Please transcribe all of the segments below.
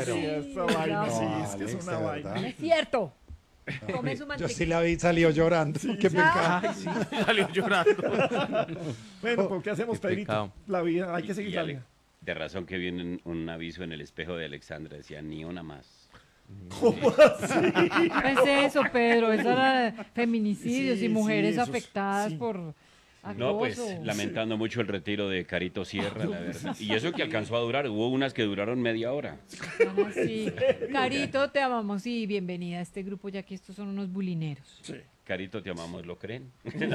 pero... Sí, esa vaina, sí, No, es que es Alex, una de vaina. verdad. Es cierto. Come su Yo mantequilla. sí la vi, salió llorando. Qué pecado. Ay, sí, salió llorando. Bueno, ¿por qué hacemos, Qué Pedrito? pecado. La vida, hay que seguir Y la Ale- vida. de razón que viene un aviso en el espejo de Alexandra, decía ni una más. ¿Cómo así? Pues eso, Pedro, eso era feminicidios Sí, y mujeres sí, eso es- afectadas sí. por No, pues acoso. lamentando mucho el retiro de Carito Sierra, la verdad. Y eso que alcanzó a durar, hubo unas que duraron media hora. Ah, sí. Carito, te amamos y bienvenida a este grupo, ya que estos son unos bulineros. Sí. Carito, te amamos, ¿lo creen?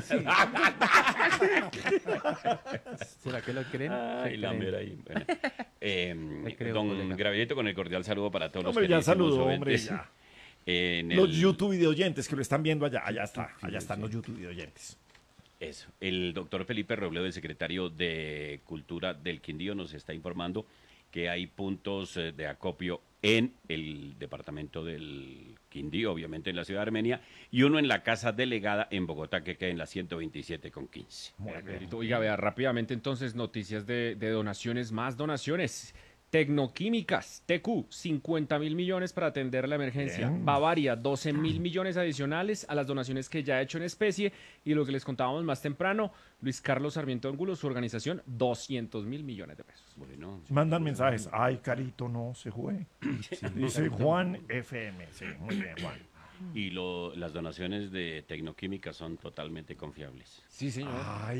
¿Será que lo creen? Ay, Se la creen. mera ahí. Bueno. Te creo, Don colega. Gravillito, con el cordial saludo para todos Hombre, los ya queridísimos saludó, hombre, oyentes. ya. En Los el- YouTube video oyentes que lo están viendo allá, allá está, allá están los YouTube video oyentes. Eso. El doctor Felipe Robledo, el secretario de Cultura del Quindío, nos está informando que hay puntos de acopio en el departamento del Quindío, obviamente en la ciudad de Armenia, y uno en la casa delegada en Bogotá, que queda en la 127,15. Pedrito, oiga, vea rápidamente entonces noticias de donaciones, más donaciones. Tecnoquímicas, TQ, 50.000 millones para atender la emergencia. Bien. Bavaria, 12.000 millones adicionales a las donaciones que ya ha hecho en especie. Y lo que les contábamos más temprano, Luis Carlos Sarmiento Ángulo, su organización, 200.000 millones de pesos. Bueno, Mandan mensajes. Ay, Carito, no se juegue. Dice Juan FM. Sí, muy bien, Juan. y las donaciones de Tecnoquímica son totalmente confiables. Sí, señor. Ay,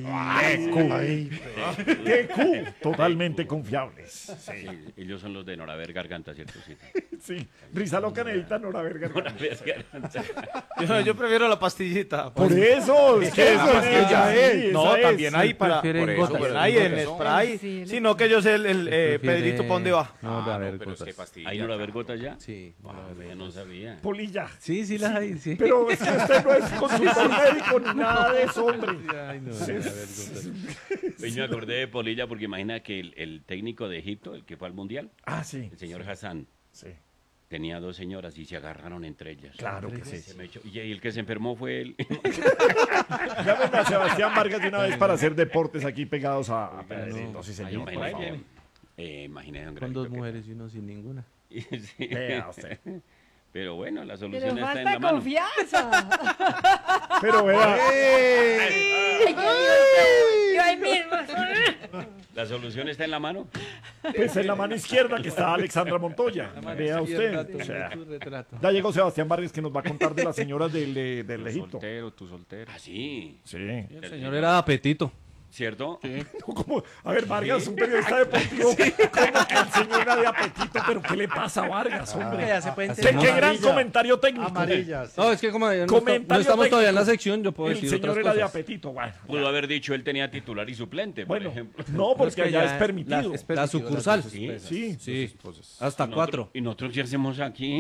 TQ, totalmente confiables. Sí, Sí, ellos son los de Noraver Garganta, ¿cierto? Sí. sí. Risa loca necesita Nora Vergara. Noraver Garganta. Yo prefiero la pastillita. Por eso, es que eso es que ya es. No, esa también es. hay para. Prefieren Por eso, gotas. también hay en spray. Sí, Sino que yo sé Prefiere- Pedrito, ¿para dónde va? No, a ver, pero es que gotas. pastilla. ¿Hay Noraver Gota ya? Sí. Ya no sabía. Polilla. Sí, sí las hay, sí. Pero es que usted no es consultor médico ni nada de eso, hombre. Ay, no, a ver, gotas. Pues me acordé de Polilla porque imagina que el técnico de Egipto, el que fue al Mundial, Ah, sí. el señor Hassan, Sí, tenía dos señoras y se agarraron entre ellas. claro que sí. Se me echó- y el que se enfermó fue él. Llámenme a Sebastián Vargas de una vez para hacer deportes aquí pegados a Pedrito, sí, señor. por Imagínese, favor. imagínese, don Con Gravito, dos que- mujeres y uno sin ninguna. Sí. Vea usted. Pero bueno, la Pero solución está en falta la mano. confianza. Pero vea, Ay, yo ahí mismo. La solución está en la mano. pues en la mano izquierda que está Alexandra Montoya. Vea usted. O sea, ya llegó Sebastián Vargas que nos va a contar de las señoras del Egipto. Soltero, tu soltero. Ah, sí, Sí. El señor era de apetito. ¿cierto? ¿Cómo? A ver, Vargas, un periodista deportivo. ¿Cómo que el señor era de apetito? ¿Pero qué le pasa a Vargas, hombre? Ya se puede ¿Qué, entender. qué gran comentario técnico. Amarillas. No, es que como no, Comentario estamos todavía en la técnico. sección, yo puedo El decir señor otras era de cosas. apetito. Bueno, Pudo haber dicho él tenía titular y suplente, por bueno, ejemplo. no, porque que allá ya es permitido. La sucursal. Sí. Sí. Sí, hasta 4. Y nosotros ya hacemos aquí.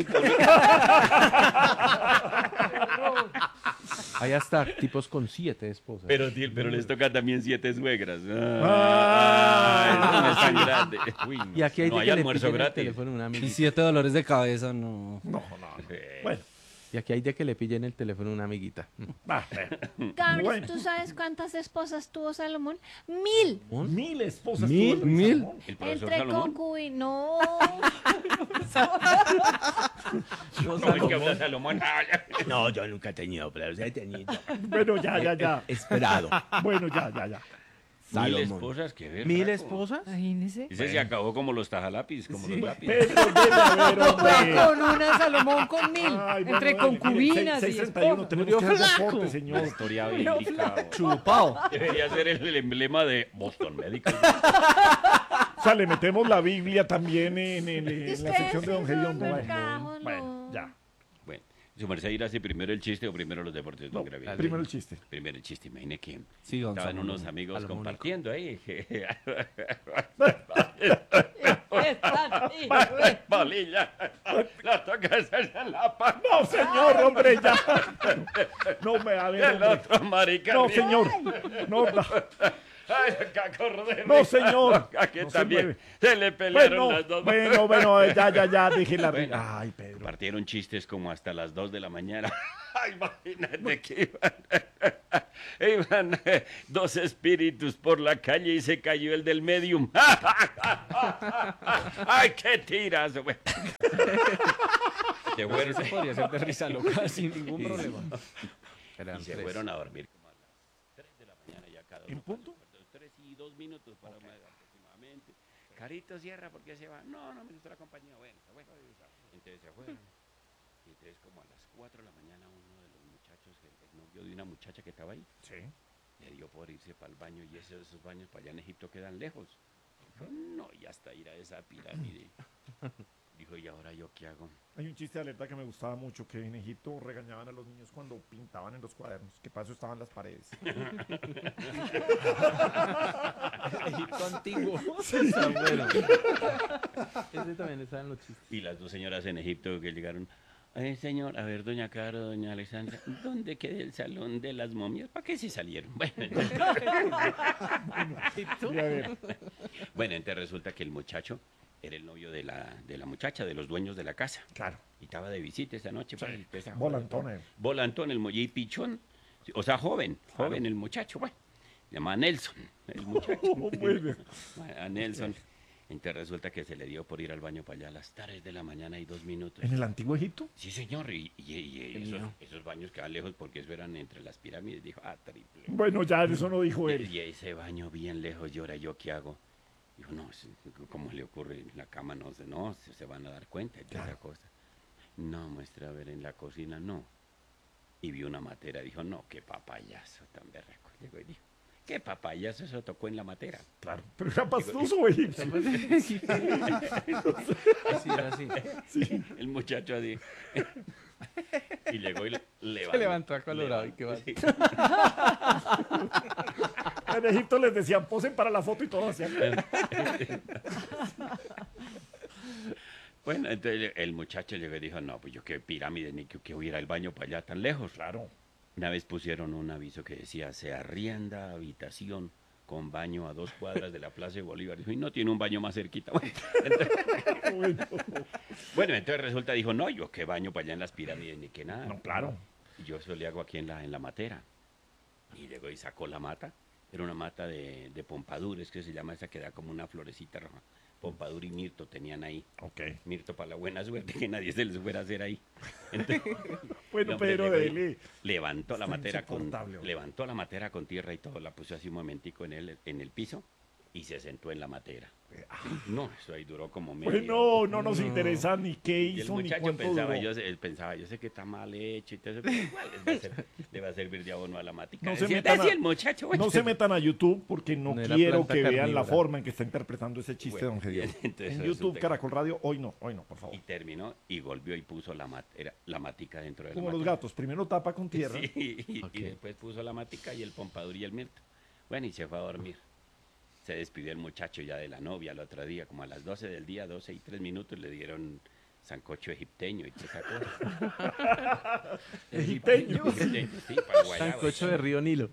Hay hasta tipos con 7 esposas. Pero les toca también 7 suegras. Ah. Eso no es tan grande. Y aquí hay No de hay que le almuerzo pillen el gratis. teléfono a una Y amiguita. 7 dolores de cabeza, no. No. Bueno, Y aquí hay de que le pillen el teléfono a una amiguita. va. Carlos, Bueno. ¿tú sabes cuántas esposas tuvo Salomón? 1000. 1000 esposas. ¿Mil? tuvo el ¿Mil? Salomón. El profesor Entre Salomón. concubinas. No. No, es que habla Salomón. No, yo nunca he tenido, pero he tenido. Bueno, ya. Esperado. Bueno, ya. 1000 Salomón. esposas, qué ver. 1000 fraco. esposas. Imagínese. Ese se acabó como los tajalápiz, como los lápiz. Pedro, debe haber, hombre. Con una Salomón con 1000. Ay, bueno, Entre mire, concubinas y 6:31, esposas. tenemos que hacer deporte, señor. Historia bíblica. Chupado. Debería ser el emblema de Boston Medical. O sea, le metemos la Biblia también en la sección de Don Ustedes Gediondo. son Bueno, cajámoslo. bueno, ya. Bueno, su merced irá así primero el chiste o primero los deportes, No, don Gravillito? primero el chiste. Primero el chiste, imagine que Sí, don estaban Salomón. unos amigos Salomónico. compartiendo ahí. Bolilla, la tocas en la pan. No, señor, hombre, ya. No me a ver, El hombre. otro marica. No, señor. No, Ay, que acordé. no, señor. A que No se también mueve. se le pelearon las dos. Bueno, ya, dije la Bueno. Ay, Pedro. Compartieron chistes como hasta las 2 de la mañana. Imagínate que iban dos espíritus por la calle y se cayó el del medium. ¡Ay, qué tirazo, güey! Se fueron, Eso podría ser de risa loca sin ningún problema. y se fueron a dormir como a las 3 de la mañana ya cada uno. ¿En punto? 3:02 para aproximadamente. Carito, cierra, ¿por qué se va? No, no me gusta la compañía. Bueno, entonces se fueron. Y entonces como a las 4 de la mañana uno de los muchachos, el novio de una muchacha que estaba ahí, Sí. le dio por irse para el baño y esos baños para allá en Egipto quedan lejos. Dijo, no, y hasta ir a esa pirámide. Dijo, ¿y ahora yo qué hago? Hay un chiste de alerta que me gustaba mucho, que en Egipto regañaban a los niños cuando pintaban en los cuadernos, que para eso estaban las paredes. Egipto antiguo. Está bueno. Ese también está en los chistes. Y las dos señoras en Egipto que llegaron, señor, a ver, doña Caro, doña Alexandra, ¿dónde queda el salón de las momias? ¿Para qué se salieron? Y a ver, Bueno, entonces resulta que el muchacho era el novio de la muchacha, de los dueños de la casa. claro, Y estaba de visita esa noche. pues, entonces, volantón él. Volantón, el y pichón. O sea, joven el muchacho. Bueno, se llama Nelson, el muchacho. Bueno. A Nelson. Entonces resulta que se le dio por ir al baño para allá a las 3 de la mañana y 2 minutos. ¿En el antiguo Egipto? Sí, señor, y esos baños quedaban lejos porque eso eran entre las pirámides. Dijo, triple. Bueno, ya eso no dijo él. Y ese baño bien lejos, y ahora yo qué hago. Dijo, no, ¿cómo le ocurre en la cama? No, se van a dar cuenta de esa cosa. No, muestra a ver en la cocina, no. Y vio una matera, dijo, no, qué papayazo tan berraco. Llegó y dijo, qué papayazo, eso tocó en la matera. Claro, pero era pastoso egipcio. Así, así. El muchacho así. Y llegó y levantó. Se levantó acolorado y qué va. Sí. En Egipto les decían, posen para la foto y todo hacían. Bueno, entonces el muchacho llegó y dijo, no, pues yo qué pirámide, ni que hubiera el baño para allá tan lejos. Claro. Una vez pusieron un aviso que decía, se arrienda habitación con baño a 2 cuadras de la Plaza de Bolívar. Dijo, y no tiene un baño más cerquita. Bueno, entonces resulta, dijo, no, yo qué baño para allá en las pirámides, ni que nada. No, claro. Y yo eso le hago aquí en la matera. Y llegó y sacó la mata. Era una mata de pompadures, que se llama esa que da como una florecita roja. Pompadour y mirto tenían ahí. Ok. Mirto para la buena suerte que nadie se les fuera a hacer ahí. Entonces, Bueno, el hombre pero llegó y dele. levantó la Está matera insoportable, hombre. levantó la matera con tierra y todo, la puso así un momentico en el piso y se sentó en la matera. No, eso ahí duró como medio. Bueno, no nos interesa ni qué Y el hizo ni muchacho cuánto pensaba, duró. él pensaba, yo sé que está mal hecho y todo eso, pero igual le va a servir de abono a la matica. No se Decía, metan decía a- el muchacho. No se metan a YouTube porque no No era quiero planta que vean la carnívora. forma en que está interpretando ese chiste, Bueno, don Gediondo. entonces En resulta YouTube, que- Caracol Radio, hoy no, por favor. Y terminó y volvió y puso la matica dentro de Como la los matica. gatos, primero tapa con tierra. Sí, y después puso la matica y el pompadour y el mirto. Bueno, y se fue a dormir. Se despidió el muchacho ya de la novia el otro día, como a las 12 del día, 12:03, le dieron sancocho egipteño y toda esa cosa. Egipteño. Sí, para guayabo. Sancocho de Río Nilo.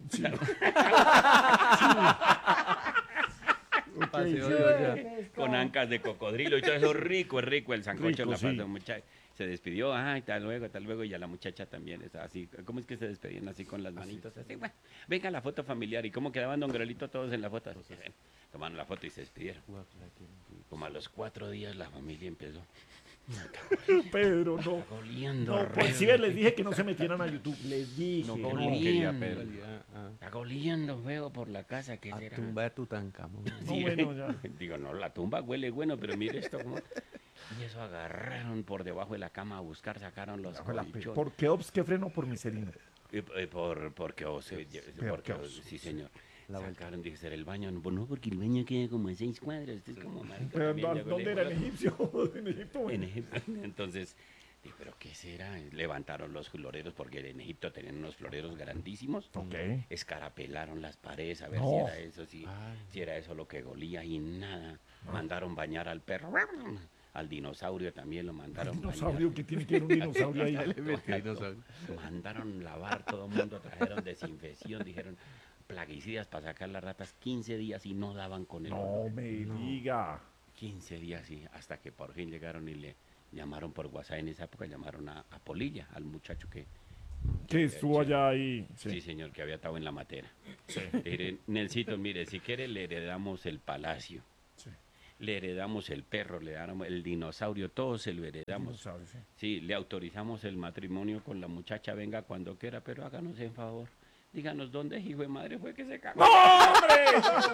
Paseo de olla. Con ancas de cocodrilo y todo eso rico, es rico el sancocho. Rico, La sí. pasó muchacho. Se despidió, tal luego, y a la muchacha también, está así. ¿Cómo es que se despedían así con las manitos? Así, bueno, venga la foto familiar. ¿Y cómo quedaban don Grelito todos en la foto? Así, tomaron la foto y se despidieron. Como a los 4 días la familia empezó. Pedro, no. Está oliendo No, horrible. pues sí, les dije que no se metieran a YouTube. Les dije. No, no. oliendo. Ah, Está oliendo feo por la casa. ¿Qué a será? tumba de Tutankamón. No, bueno, ya. Digo, no, la tumba huele bueno, pero mire esto como... Y eso agarraron por debajo de la cama a buscar, sacaron los colchones. ¿Por qué Ops que freno por miserino? Porque sí, señor. La Sacaron, dije, ¿será el baño? No, porque el baño queda como a 6 cuadras. Esto es como marica, Pero, también llegó ¿dónde era? ¿En lejos. Egipcio? En Egipto. En Egipto. Entonces, dije, ¿pero qué será? Levantaron los floreros, porque en Egipto tenían unos floreros grandísimos. Ok. Escarapelaron las paredes a ver No. si era eso, si Ay. era eso lo que golía y nada. Mandaron bañar al perro. Al dinosaurio también lo mandaron Dinosaurio, ¿qué tiene que ver un dinosaurio ahí? bañar. Mandaron lavar todo el mundo, trajeron desinfección, dijeron plaguicidas para sacar las ratas 15 días y no daban con el No olor. me diga. 15 días y hasta que por fin llegaron y le llamaron por WhatsApp. En esa época llamaron a Polilla, al muchacho que Que estuvo allá ahí. Sí, señor, que había estado en la matera. Mire, Nelsito, mire, si quiere le heredamos el palacio. Le heredamos el perro, le heredamos el dinosaurio, todo se lo heredamos. Sí, le autorizamos el matrimonio con la muchacha, venga cuando quiera, pero háganos en favor. Díganos dónde, hijo de madre, fue que se cagó. ¡No, hombre!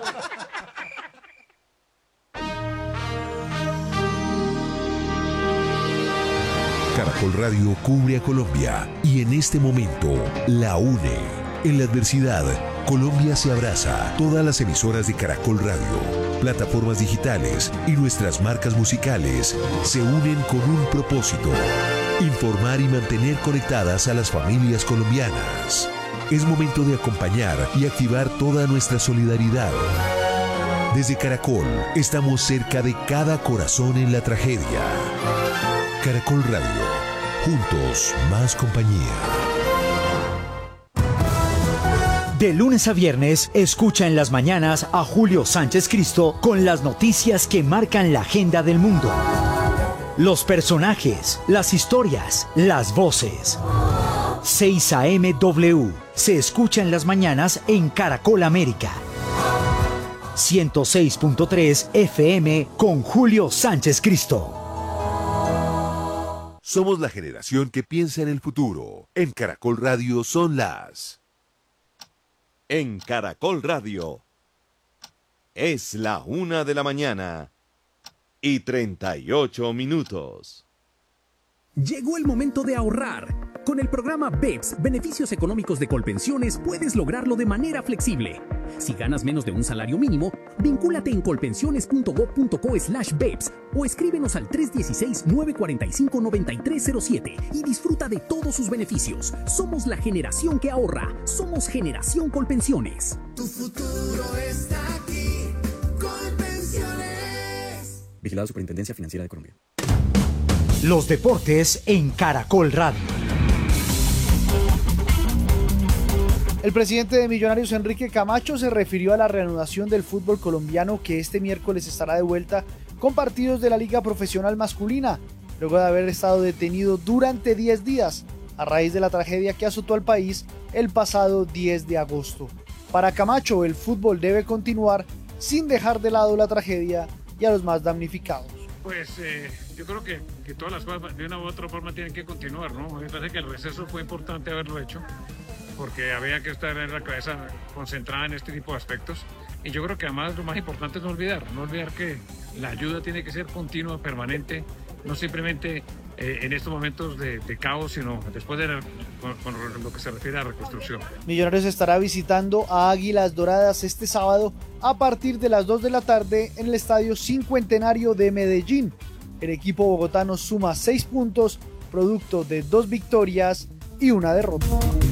Caracol Radio cubre a Colombia y en este momento la une. En la adversidad, Colombia se abraza. Todas las emisoras de Caracol Radio, plataformas digitales y nuestras marcas musicales se unen con un propósito: informar y mantener conectadas a las familias colombianas. Es momento de acompañar y activar toda nuestra solidaridad. Desde Caracol, estamos cerca de cada corazón en la tragedia. Caracol Radio, juntos más compañía. De lunes a viernes, escucha en las mañanas a Julio Sánchez Cristo con las noticias que marcan la agenda del mundo. Los personajes, las historias, las voces. 6 AM W se escucha en las mañanas en Caracol América. 106.3 FM con Julio Sánchez Cristo. Somos la generación que piensa en el futuro. En Caracol Radio son las... En Caracol Radio es la 1:00 y 38 minutos. Llegó el momento de ahorrar. Con el programa BEPS, Beneficios Económicos de Colpensiones, puedes lograrlo de manera flexible. Si ganas menos de un salario mínimo, vincúlate en colpensiones.gov.co/BEPS o escríbenos al 316-945-9307 y disfruta de todos sus beneficios. Somos la generación que ahorra. Somos Generación Colpensiones. Tu futuro está aquí. Colpensiones. Vigilado Superintendencia Financiera de Colombia. Los deportes en Caracol Radio. El presidente de Millonarios, Enrique Camacho, se refirió a la reanudación del fútbol colombiano que este miércoles estará de vuelta con partidos de la Liga Profesional Masculina, luego de haber estado detenido durante 10 días a raíz de la tragedia que azotó al país el pasado 10 de agosto. Para Camacho, el fútbol debe continuar sin dejar de lado la tragedia y a los más damnificados. Pues yo creo que todas las cosas de una u otra forma tienen que continuar, ¿no? Me parece que el receso fue importante haberlo hecho, porque había que estar en la cabeza concentrada en este tipo de aspectos. Y yo creo que además lo más importante es no olvidar que la ayuda tiene que ser continua, permanente, no simplemente en estos momentos de caos, sino después con lo que se refiere a reconstrucción. Millonarios estará visitando a Águilas Doradas este sábado a partir de las 2 de la tarde en el Estadio Cincuentenario de Medellín. El equipo bogotano suma 6 puntos, producto de 2 victorias y 1 derrota.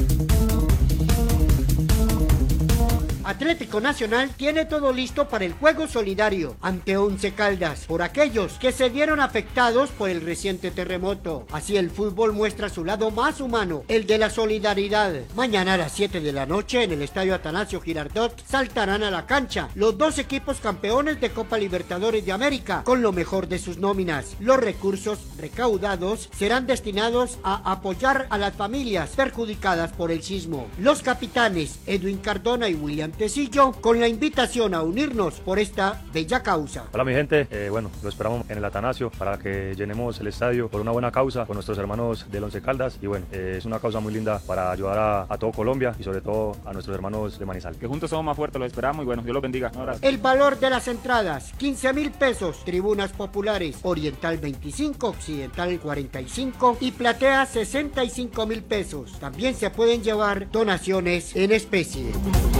Atlético Nacional tiene todo listo para el juego solidario ante Once Caldas por aquellos que se vieron afectados por el reciente terremoto. Así el fútbol muestra su lado más humano, el de la solidaridad. Mañana a las 7 de la noche en el Estadio Atanasio Girardot saltarán a la cancha los 2 equipos campeones de Copa Libertadores de América con lo mejor de sus nóminas. Los recursos recaudados serán destinados a apoyar a las familias perjudicadas por el sismo. Los capitanes Edwin Cardona y William Tecillo con la invitación a unirnos por esta bella causa. Hola mi gente, bueno, lo esperamos en el Atanasio para que llenemos el estadio por una buena causa con nuestros hermanos del Once Caldas y bueno, es una causa muy linda para ayudar a todo Colombia y sobre todo a nuestros hermanos de Manizales. Que juntos somos más fuertes, lo esperamos y bueno, Dios los bendiga. El valor de las entradas, 15.000 pesos, tribunas populares, Oriental 25, Occidental 45 y Platea 65.000 pesos. También se pueden llevar donaciones en especie.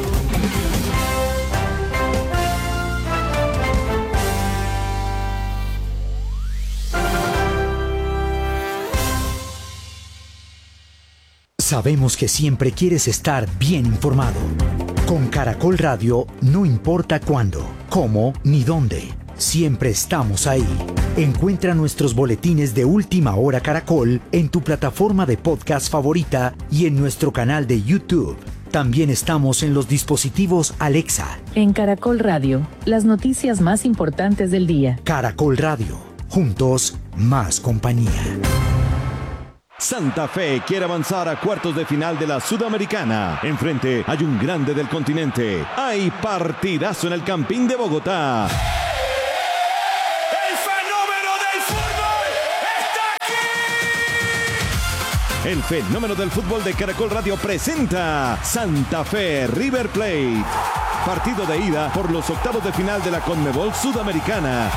Sabemos que siempre quieres estar bien informado. Con Caracol Radio, no importa cuándo, cómo ni dónde, siempre estamos ahí. Encuentra nuestros boletines de Última Hora Caracol en tu plataforma de podcast favorita y en nuestro canal de YouTube. También estamos en los dispositivos Alexa. En Caracol Radio, las noticias más importantes del día. Caracol Radio, juntos, más compañía. Santa Fe quiere avanzar a cuartos de final de la Sudamericana. Enfrente hay un grande del continente. Hay partidazo en el Campín de Bogotá. ¡El fenómeno del fútbol está aquí! El fenómeno del fútbol de Caracol Radio presenta Santa Fe River Plate. Partido de ida por los octavos de final de la Conmebol Sudamericana.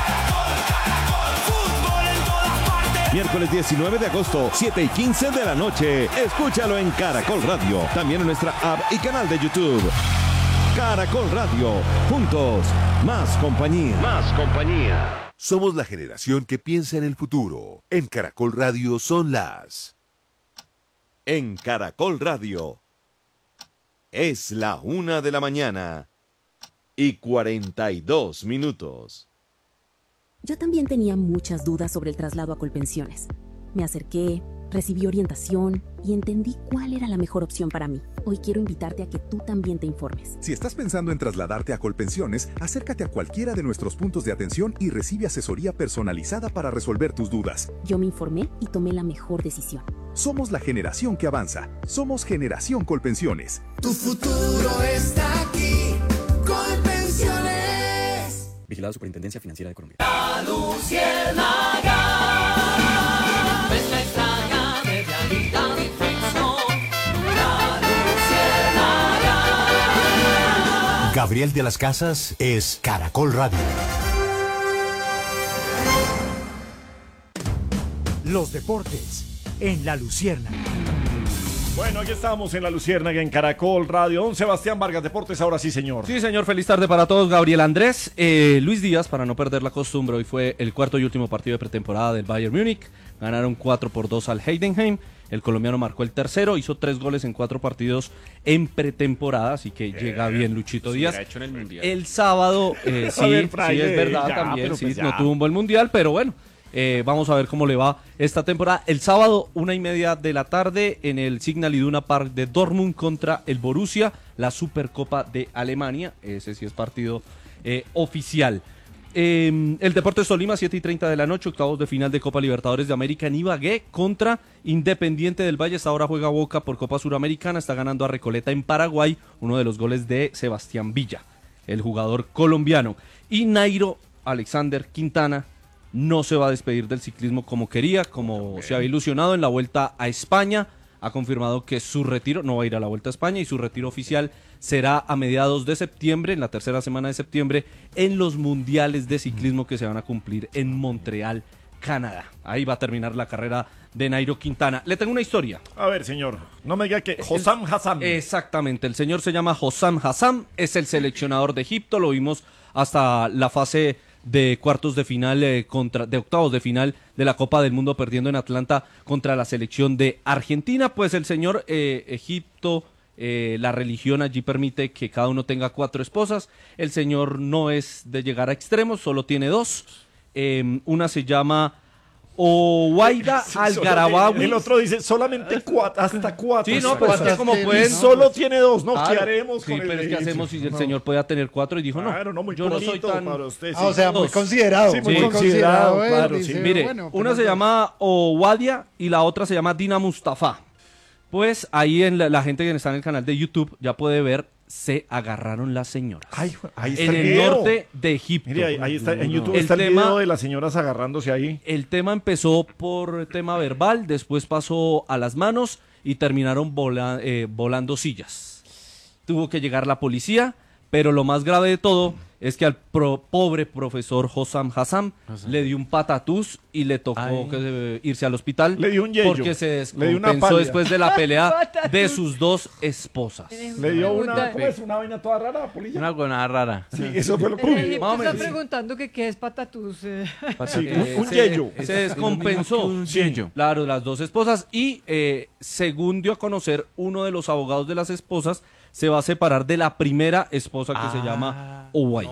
Miércoles 19 de agosto, 7:15 de la noche. Escúchalo en Caracol Radio. También en nuestra app y canal de YouTube. Caracol Radio. Juntos. Más compañía. Más compañía. Somos la generación que piensa en el futuro. En Caracol Radio son las... En Caracol Radio. Es la 1 de la mañana y 42 minutos. Yo también tenía muchas dudas sobre el traslado a Colpensiones. Me acerqué, recibí orientación y entendí cuál era la mejor opción para mí. Hoy quiero invitarte a que tú también te informes. Si estás pensando en trasladarte a Colpensiones, acércate a cualquiera de nuestros puntos de atención y recibe asesoría personalizada para resolver tus dudas. Yo me informé y tomé la mejor decisión. Somos la generación que avanza. Somos Generación Colpensiones. Tu futuro está aquí. Colpensiones. Vigilado Superintendencia Financiera de Colombia. La luciérnaga. Ves la extraña de realidad y ficción. La luciérnaga. Gabriel de las Casas es Caracol Radio. Los deportes en La Luciérnaga. Bueno, aquí estamos en La Luciérnaga, en Caracol Radio. Don Sebastián Vargas, Deportes, ahora sí, señor. Sí, señor, feliz tarde para todos. Gabriel Andrés, Luis Díaz, para no perder la costumbre, hoy fue el cuarto y último partido de pretemporada del Bayern Múnich. Ganaron 4-2 al Heidenheim. El colombiano marcó el tercero, hizo 3 goles en 4 partidos en pretemporada, así que llega bien Luchito Díaz. Hecho en el mundial. El sábado, sí, ver, sí, es Fraile, verdad ya, también, pero sí, pues ya. no tuvo un buen mundial, pero bueno. Vamos a ver cómo le va esta temporada. El sábado, 1:30 de la tarde, en el Signal Iduna Park de Dortmund contra el Borussia, la Supercopa de Alemania. Ese sí es partido oficial. El Deportes Tolima, 7:30 de la noche, octavos de final de Copa Libertadores de América en Ibagué contra Independiente del Valle. Hasta ahora juega Boca por Copa Suramericana, está ganando a Recoleta en Paraguay, uno de los goles de Sebastián Villa, el jugador colombiano. Y Nairo Alexander Quintana no se va a despedir del ciclismo como quería, como se había ilusionado en la Vuelta a España. Ha confirmado que su retiro, no va a ir a la Vuelta a España, y su retiro oficial será a mediados de septiembre, en la tercera semana de septiembre, en los mundiales de ciclismo que se van a cumplir en Montreal, Canadá. Ahí va a terminar la carrera de Nairo Quintana. Le tengo una historia. A ver, señor, no me diga que Hossam Hassam. Exactamente, el señor se llama Hossam Hassam, es el seleccionador de Egipto, lo vimos hasta la fase de cuartos de final, de octavos de final de la Copa del Mundo, perdiendo en Atlanta contra la selección de Argentina. Pues el señor Egipto, la religión allí permite que cada uno tenga 4 esposas. El señor no es de llegar a extremos, solo tiene 2. Una se llama Owaida Al-Garabawi. El otro dice solamente 4, hasta 4. Sí, no, pero es que como pueden... Solo tiene 2, ¿no? Claro. ¿Qué haremos Sí, con pero el es que hacemos si el señor podía tener 4 y dijo Claro, no, muy yo no poquito soy tan... para usted, sí. O sea, muy 2. considerado. Sí, muy considerado, claro, dice, sí. Mire, bueno, una pero se llama Owadia y la otra se llama Dina Mustafa. Pues ahí en la gente que está en el canal de YouTube ya puede ver, se agarraron las señoras. Ahí está en el video. norte de Egipto. Mire, ahí está, en YouTube El está el tema- video de las señoras agarrándose ahí. El tema empezó por tema verbal, después pasó a las manos y terminaron volando sillas. Tuvo que llegar la policía, pero lo más grave de todo es que al pobre profesor Hossam Hassam le dio un patatús y le tocó irse al hospital. Le dio un yello. Porque se Le dio una descompensó pálida. después de la pelea Patatús. de sus 2 esposas. Le dio una, ¿cómo es? Una vaina toda rara, Polilla. Una buena rara. Sí, eso fue lo En que Egipto Más o está menos. preguntando que qué es patatús. Sí, un yello. Se descompensó. Un yello. Claro, las 2 esposas. Y según dio a conocer uno de los abogados de las esposas, se va a separar de la primera esposa que se llama Owaida.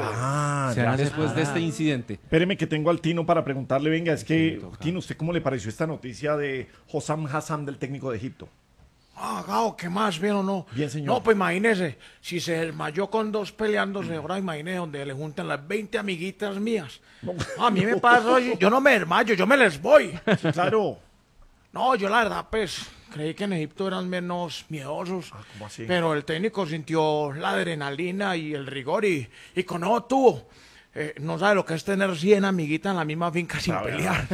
Ya. Después de este incidente. Espéreme que tengo al Tino para preguntarle, venga, es que, Tino, ¿usted cómo le pareció esta noticia de Hossam Hassam, del técnico de Egipto? Gao, ¿qué más? ¿Bien o no? Bien, señor. No, pues imagínese, si se desmayó con 2 peleándose, ahora imagínese donde le juntan las 20 amiguitas mías. A mí me pasa, yo no me desmayo, yo me les voy. Claro. No, yo la verdad, pues, creí que en Egipto eran menos miedosos. ¿Cómo así? Pero el técnico sintió la adrenalina y el rigor y con eso tuvo. No sabe lo que es tener 100 amiguitas en la misma finca sin pelear.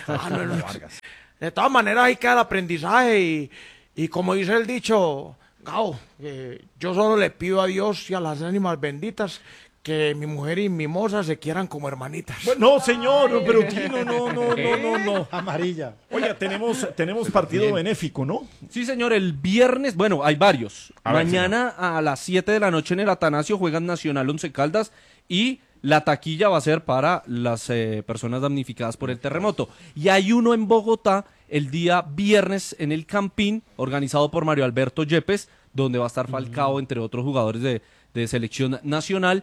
No. De todas maneras, ahí queda el aprendizaje y como dice el dicho, Gao, yo solo le pido a Dios y a las ánimas benditas que mi mujer y mi moza se quieran como hermanitas. No, señor, pero Tino, no. Amarilla. Oiga, tenemos partido benéfico, ¿no? Sí, señor, el viernes, bueno, hay varios. A ver, Mañana a las 7 de la noche en el Atanasio juegan Nacional Once Caldas y la taquilla va a ser para las personas damnificadas por el terremoto. Y hay uno en Bogotá el día viernes en el Campín, organizado por Mario Alberto Yepes, donde va a estar Falcao, entre otros jugadores de selección nacional,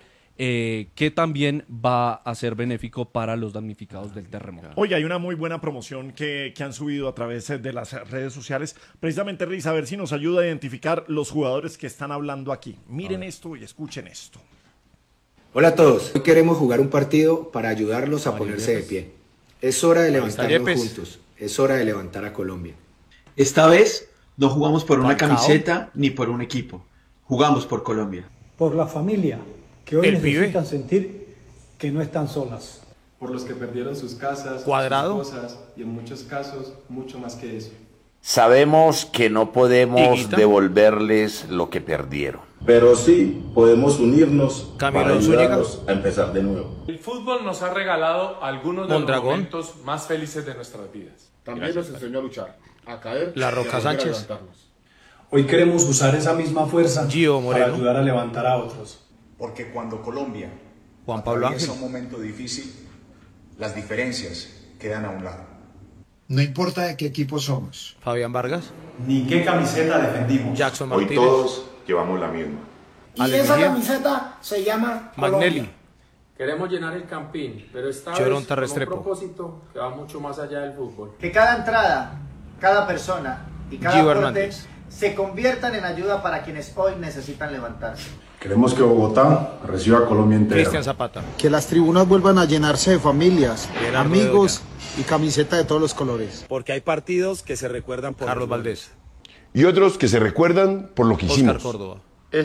que también va a ser benéfico para los damnificados del terremoto. Oye, hay una muy buena promoción que han subido a través de las redes sociales. Precisamente, Riz, a ver si nos ayuda a identificar los jugadores que están hablando aquí. Miren esto y escuchen esto. Hola a todos, hoy queremos jugar un partido para ayudarlos a ponerse de pie. Es hora de levantarnos juntos, es hora de levantar a Colombia. Esta vez no jugamos por una camiseta ni por un equipo, jugamos por Colombia. Por la familia, que hoy necesitan sentir que no están solas. Por los que perdieron sus casas, Cuadrado. sus cosas y en muchos casos mucho más que eso. Sabemos que no podemos devolverles lo que perdieron. Pero sí podemos unirnos Camilo para Zúñiga. ayudarlos a empezar de nuevo. El fútbol nos ha regalado algunos de Mondragón. los momentos más felices de nuestras vidas. También nos enseñó a luchar, a caer La Roca y a volver a Sánchez. levantarnos. Hoy queremos usar esa misma fuerza Gio para Moreno. ayudar a levantar a otros. Porque cuando Colombia Juan Pablo atraviesa Ángel. un momento difícil, las diferencias quedan a un lado. No importa de qué equipo somos. Fabián Vargas. Ni qué camiseta defendimos. Jackson Hoy Martínez. todos llevamos la misma. Y esa camiseta se llama Magnelli. Queremos llenar el Campín, pero esta Chorón vez con Terrestrepo. un propósito que va mucho más allá del fútbol. Que cada entrada, cada persona y cada Gio aporte Hernández. se conviertan en ayuda para quienes hoy necesitan levantarse. Queremos que Bogotá reciba a Colombia entera. Cristian Zapata. Que las tribunas vuelvan a llenarse de familias, Gerardo amigos y camiseta de todos los colores. Porque hay partidos que se recuerdan por Carlos Valdés. Y otros que se recuerdan por lo que Oscar Córdoba.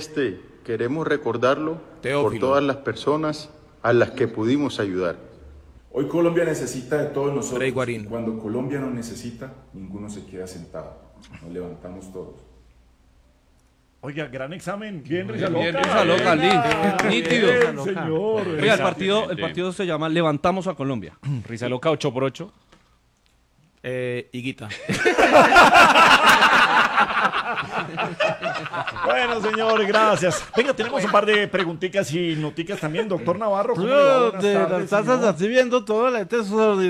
Queremos recordarlo Teófilo. por todas las personas a las que pudimos ayudar. Hoy Colombia necesita de todos nosotros. Rey Guarín. Cuando Colombia nos necesita, ninguno se queda sentado. Nos levantamos todos. Oiga, gran examen. Bien, Risa Bien, Loca. Risa Loca, nítido. Bien, señor. Oiga, el partido se llama Levantamos a Colombia. Risa Loca 8x8. Higuita. Bueno, señor, gracias. Venga, tenemos un par de preguntitas y noticas también. Doctor Navarro, ¿cómo le va? Buenas tardes, señor. así viendo todo, la gente es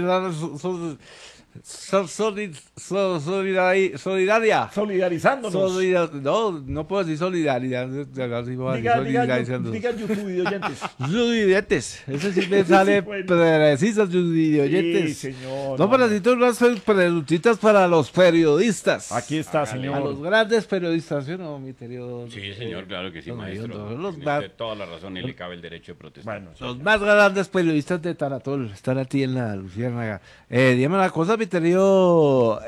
solidaria. Solidarizándonos. No puedo decir solidaridad. Diga YouTube, oyentes. Oyentes. Ese sí me sale preciso, oyentes. Sí, señor. No, pero necesito unas preguntitas para los periodistas. Aquí está, A señor. los grandes periodistas, ¿sí o no, mi querido? Sí, señor, claro que sí, No, maestro. los Tiene más- usted toda la razón y le cabe el derecho de protestar. Los más grandes periodistas de Taratol están aquí en la Luciérnaga. Dígame una cosa, mi querido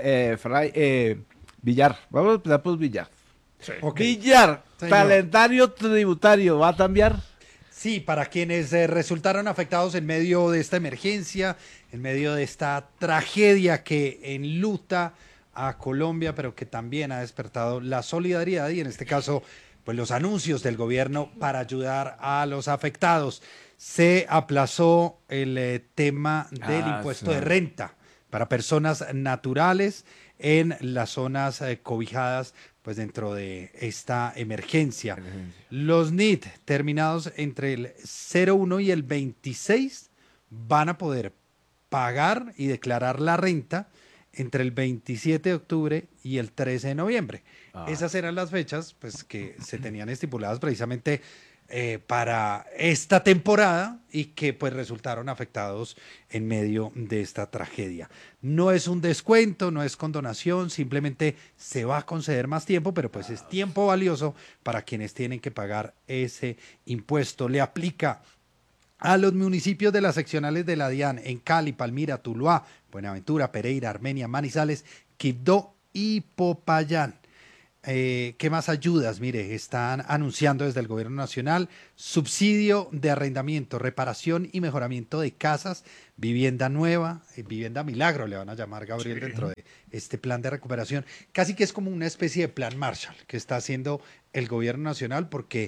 Villar. Vamos a empezar por Villar. Ok. Villar, Señor. calendario tributario, ¿va a cambiar? Sí, para quienes resultaron afectados en medio de esta emergencia, en medio de esta tragedia que enluta a Colombia, pero que también ha despertado la solidaridad y en este caso, pues los anuncios del gobierno para ayudar a los afectados. Se aplazó el tema del impuesto de renta para personas naturales en las zonas cobijadas pues dentro de esta emergencia. Los NIT terminados entre el 01 y el 26 van a poder pagar y declarar la renta entre el 27 de octubre y el 13 de noviembre. Esas eran las fechas pues, que se tenían estipuladas precisamente para esta temporada y que pues resultaron afectados en medio de esta tragedia. No es un descuento, no es condonación, simplemente se va a conceder más tiempo, pero pues es tiempo valioso para quienes tienen que pagar ese impuesto. Le aplica a los municipios de las seccionales de la DIAN en Cali, Palmira, Tuluá, Buenaventura, Pereira, Armenia, Manizales, Quibdó y Popayán. ¿Qué más ayudas? Mire, están anunciando desde el gobierno nacional subsidio de arrendamiento, reparación y mejoramiento de casas, vivienda nueva, vivienda milagro le van a llamar, Gabriel, dentro de este plan de recuperación. Casi que es como una especie de plan Marshall que está haciendo el gobierno nacional porque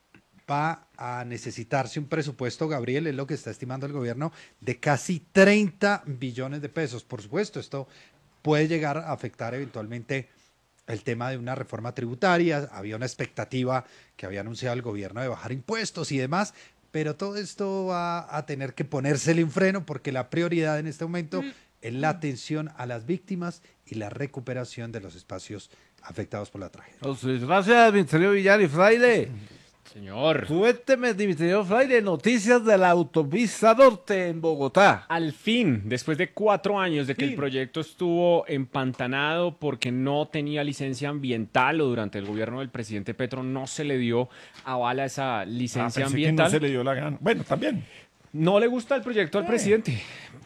va a necesitarse un presupuesto, Gabriel, es lo que está estimando el gobierno, de casi 30 billones de pesos. Por supuesto, esto puede llegar a afectar eventualmente el tema de una reforma tributaria. Había una expectativa que había anunciado el gobierno de bajar impuestos y demás, pero todo esto va a tener que ponérsele un freno porque la prioridad en este momento es la atención a las víctimas y la recuperación de los espacios afectados por la tragedia. Gracias, Ministerio Villar y Fraile. Señor. Cuénteme, Ministerio Fraile, noticias de la autopista norte en Bogotá. Al fin, después de 4 años de que el proyecto estuvo empantanado porque no tenía licencia ambiental o durante el gobierno del presidente Petro no se le dio aval a esa licencia ambiental. Que no se le dio la gana. Bueno, también. No le gusta el proyecto al presidente.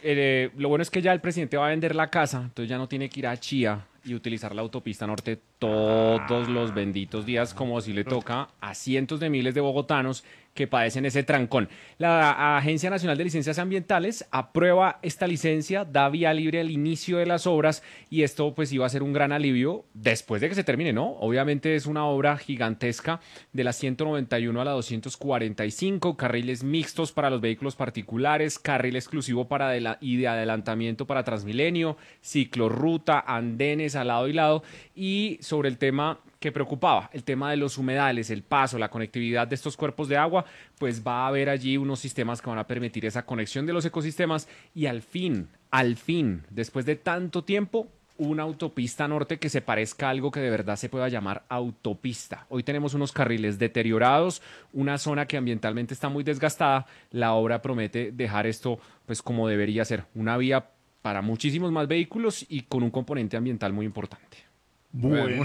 Lo bueno es que ya el presidente va a vender la casa, entonces ya no tiene que ir a Chía y utilizar la autopista norte todos los benditos días, como si le toca a cientos de miles de bogotanos que padecen ese trancón. La Agencia Nacional de Licencias Ambientales aprueba esta licencia, da vía libre al inicio de las obras y esto pues iba a ser un gran alivio después de que se termine, ¿no? Obviamente es una obra gigantesca de la 191 a la 245, carriles mixtos para los vehículos particulares, carril exclusivo y de adelantamiento para Transmilenio, ciclorruta, andenes al lado y lado, y sobre el tema que preocupaba, el tema de los humedales, el paso, la conectividad de estos cuerpos de agua, pues va a haber allí unos sistemas que van a permitir esa conexión de los ecosistemas y al fin, después de tanto tiempo, una autopista norte que se parezca a algo que de verdad se pueda llamar autopista. Hoy tenemos unos carriles deteriorados, una zona que ambientalmente está muy desgastada. La obra promete dejar esto pues como debería ser, una vía para muchísimos más vehículos y con un componente ambiental muy importante. Bueno,